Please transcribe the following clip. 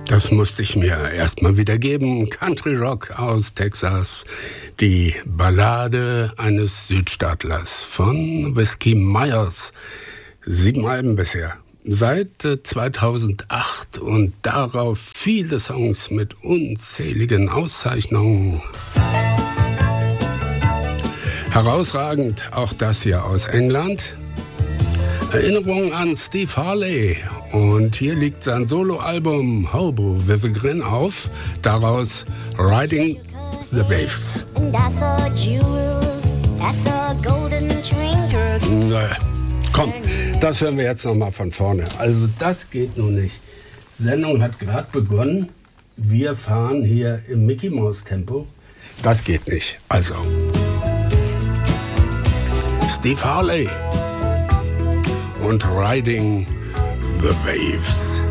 Das musste ich mir erstmal wieder geben. Country Rock aus Texas. Die Ballade eines Südstaatlers von Whiskey Myers. 7 Alben bisher. Seit 2008 und darauf viele Songs mit unzähligen Auszeichnungen. Herausragend auch das hier aus England. Erinnerung an Steve Harley. Und hier liegt sein Soloalbum Hobo with a Grin auf. Daraus Riding the Waves. Komm, das hören wir jetzt nochmal von vorne. Also das geht nun nicht. Sendung hat gerade begonnen. Wir fahren hier im Mickey Mouse Tempo. Das geht nicht. Also Steve Harley und Riding the Waves.